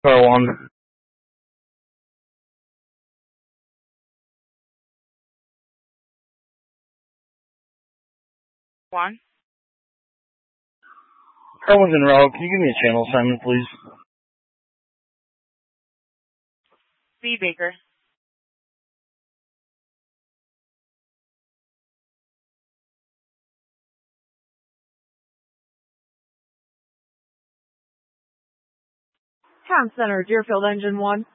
Car 1. One. Car 1's en route. Can you give me a channel assignment, please? B. Baker. Town Center, Deerfield Engine 1.